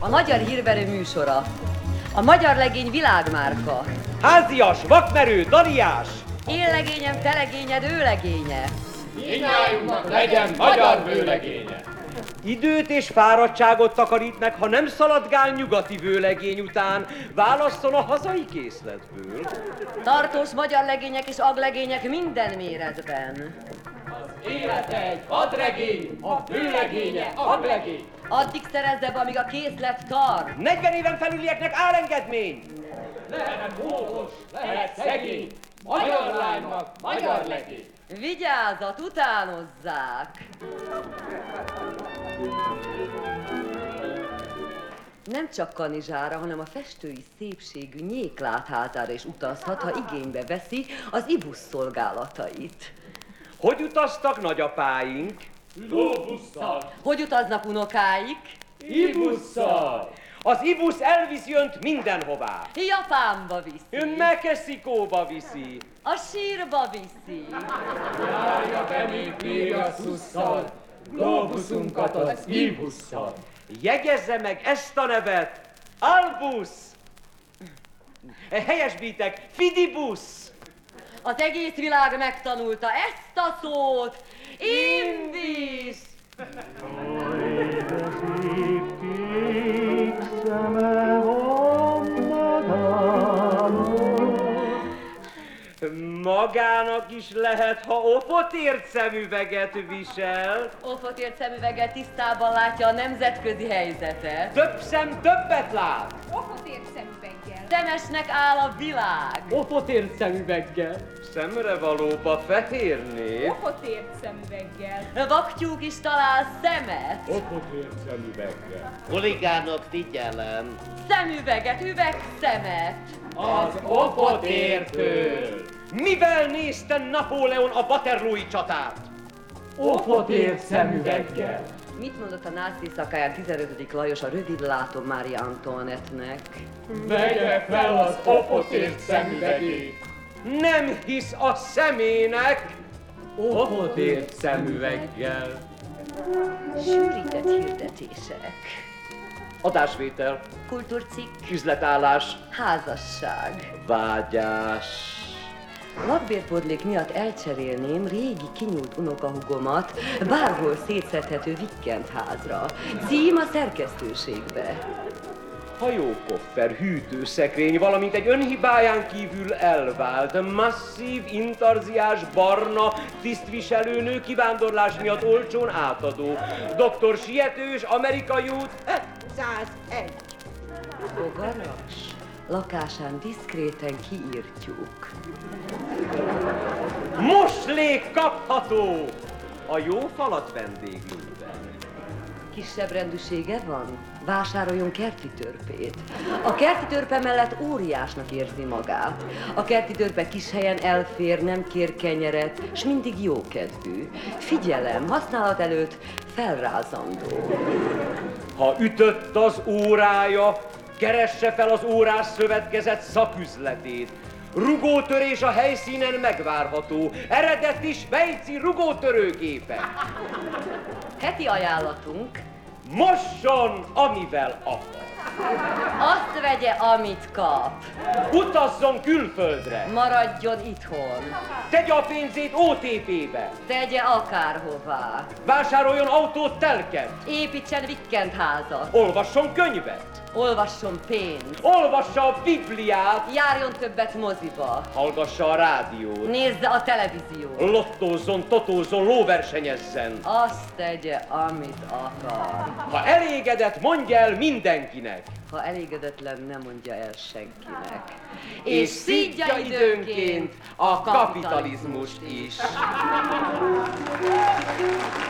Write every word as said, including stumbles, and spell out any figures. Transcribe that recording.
A magyar hírverő műsora. A magyar legény világmárka. Házias, vakmerő, daliás. Én legényem, te legényed, ő legénye. Mindnyájunknak legyen magyar vőlegénye. Időt és fáradtságot takarít meg, ha nem szaladgál nyugati vőlegény után, válasszon a hazai készletből. Tartós magyar legények és aglegények minden méretben. Az élete egy vadregény, a vőlegénye aglegény. Addig szerezze be, amíg a készlet tart. negyven éven felülieknek állengedmény! Lehet módos, lehet szegény, magyar lánynak magyar legény. Vigyázat, utánozzák! Nem csak Kanizsára, hanem a festői szépségű Nyéklátházára is utazhat, ha igénybe veszi az ibusz szolgálatait. Hogy utaztak nagyapáink? Lóbusszal, Hogy utaznak unokáik? ibusszal. Az ibusz elviszi önt mindenhová. Japánba viszi. Ön Mexikóba viszi. A sírba viszi. Járja be még Piriasusszal, lóbuszunkat az ibusszal. Jegyezze meg ezt a nevet, Albusz! Helyesbítek, Fidibusz! Az egész világ megtanulta ezt a szót. Indis! Magának is lehet, ha ofotért szemüveget visel. Ofotért szemüveggel tisztában látja a nemzetközi helyzetet. Több szem többet lát. Ofotért szemüveggel. Szemesnek áll a világ. Ofotért szemüveggel. Szemre valóba fehér nép. Ofotért szemüveggel. Vaktyúk is talál szemet. Okotért szemüveggel. Huligánok, figyelem! Szemüveget, üvegszemet. Az ofotértől. Mivel nézte Napóleon a Waterloo-i csatát? Ofotért szemüveggel. Mit mondott a náci szakáján tizenötödik Lajos a rövidlátó Mária Antoinette-nek? Vegye fel az ofotért szemüvegét. Nem hisz a szemének. Ofotért szemüveggel. Sűrített hirdetések. Adásvétel, Kultúrcikk. üzletállás, Házasság. vágyás. Lakbérpótlék miatt elcserélném régi kinyúlt unokahugomat bárhol szétszedhető Vikkent házra. Cím a szerkesztőségbe. Hajókoffer, hűtőszekrény, valamint egy önhibáján kívül elvált, masszív, intarziás, barna, tisztviselőnő kivándorlás miatt olcsón átadó. doktor Sietős, amerikai út, százegy. Bogaras. Lakásán diszkréten kiírtjuk. Moslék kapható a jó falat vendéglőben. Kisebb rendűsége van? Vásároljon kerti törpét. A kerti törpe mellett óriásnak érzi magát. A kerti törpe kis helyen elfér, nem kér kenyeret, s mindig jókedvű. Figyelem, használat előtt felrázandó. Ha ütött az órája, keresse fel az órás szövetkezet szaküzletét. Rugótörés a helyszínen megvárható. Eredeti svájci rugótörőgépe. Heti ajánlatunk. Mosson, amivel akar. Azt vegye, amit kap. Utazzon külföldre. Maradjon itthon. Tegye a pénzét ó té pé-be. Tegye akárhová. Vásároljon autót, telket. Építsen Vikkent házat. Olvasson könyvet. Olvasson pénzt. Olvassa a Bibliát. Járjon többet moziba. Hallgassa a rádiót. Nézze a televíziót. Lottózzon, totózzon, lóversenyezzen. Azt tegye, amit akar. Ha elégedett, mondja el mindenkinek. Ha elégedetlen, nem mondja el senkinek. És szidja időnként a kapitalizmust is.